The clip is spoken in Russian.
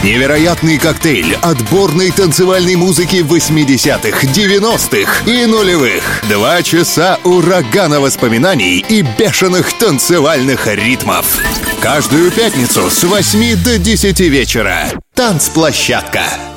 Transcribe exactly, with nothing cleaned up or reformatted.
Невероятный коктейль отборной танцевальной музыки восьмидесятых, девяностых и нулевых. Два часа урагана воспоминаний и бешеных танцевальных ритмов. Каждую пятницу с восьми до десяти вечера. Танцплощадка.